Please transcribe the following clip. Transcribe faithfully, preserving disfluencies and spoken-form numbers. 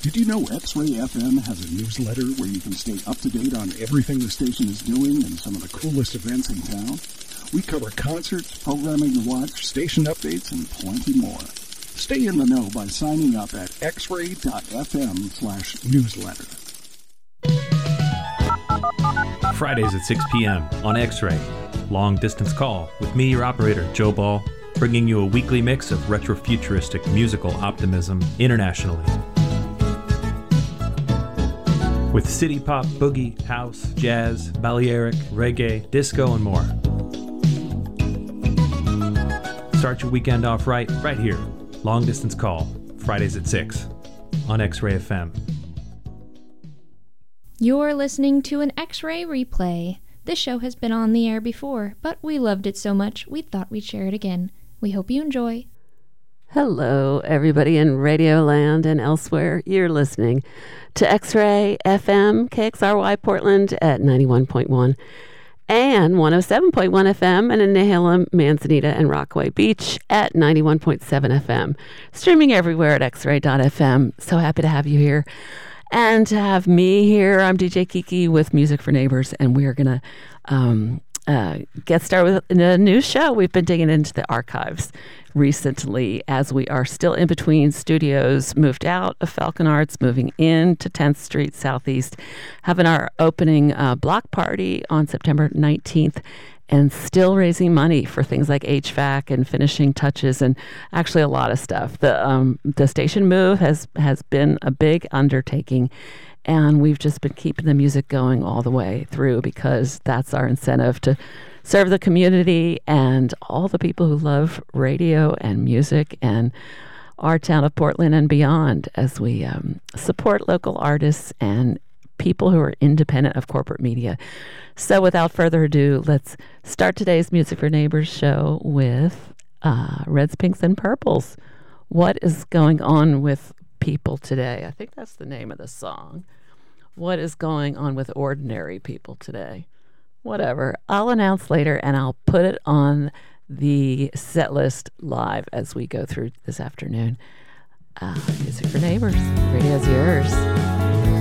Did you know X-Ray F M has a newsletter where you can stay up to date on everything the station is doing and some of the coolest events in town? We cover concerts, programming to watch, station updates, and plenty more. Stay in the know by signing up at xray.fm slash newsletter. Fridays at six p.m. on X-Ray. Long Distance Call with me, your operator, Joe Ball, bringing you a weekly mix of retro-futuristic musical optimism internationally. With city pop, boogie, house, jazz, Balearic, reggae, disco, and more. Start your weekend off right, right here. Long Distance Call, Fridays at six on X-Ray F M. You're listening to an X-Ray replay. This show has been on the air before, but we loved it so much we thought we'd share it again. We hope you enjoy. Hello, everybody in Radio Land and elsewhere. You're listening to X-Ray F M, K X R Y Portland at ninety-one point one and one oh seven point one F M, and in Nehalem, Manzanita, and Rockaway Beach at ninety-one point seven F M. Streaming everywhere at x ray dot f m. So happy to have you here. And to have me here, I'm D J Kiki with Music for Neighbors, and we are going to um, uh, get started with a new show. We've been digging into the archives recently as we are still in between studios, moved out of Falcon Arts, moving into tenth Street Southeast, having our opening uh, block party on September nineteenth, and still raising money for things like H V A C and finishing touches and actually a lot of stuff. The um, the station move has, has been a big undertaking, and we've just been keeping the music going all the way through because that's our incentive to serve the community and all the people who love radio and music and our town of Portland and beyond as we um, support local artists and people who are independent of corporate media. So without further ado, let's start today's Music for Neighbors show with uh, Reds, Pinks, and Purples. What is going on with people today? I think that's the name of the song. What is going on with ordinary people today? Whatever. I'll announce later, and I'll put it on the set list live as we go through this afternoon. Uh, Music for Neighbors. Radio's yours.